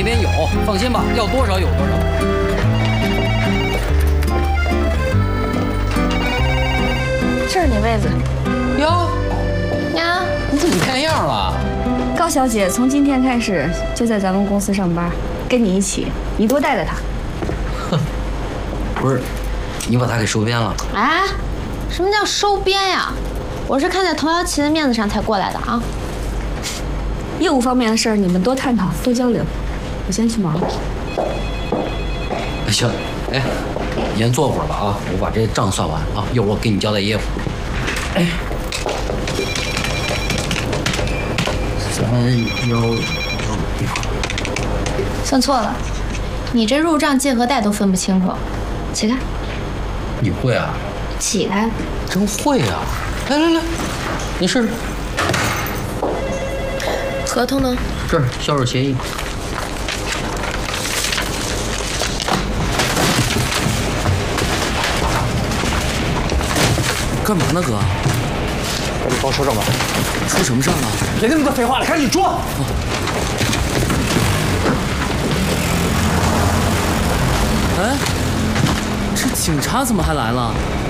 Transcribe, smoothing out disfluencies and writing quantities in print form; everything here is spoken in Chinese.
那边有，放心吧，要多少有多少。 这是你位子。 哟， 呀， 你怎么变样了？ 高小姐从今天开始就在咱们公司上班，跟你一起，你多带带她。 不是，你把他给收编了？ 哎，什么叫收编呀？我是看在童瑶琪的面子上才过来的啊。 业务方面的事儿你们多探讨，多交流。我先去忙了。 行，哎，你先坐会儿吧啊，我把这账算完啊，一会儿我给你交代业务。哎，311， 算错了，你这入账借和贷都分不清楚。起开， 你会啊？ 起开， 真会啊！来来来，你试试。 合同呢？ 这儿销售协议。干嘛呢，哥？ 赶紧帮我收账吧。 出什么事儿了？ 别那么多废话了，赶紧说。 哎，这警察怎么还来了？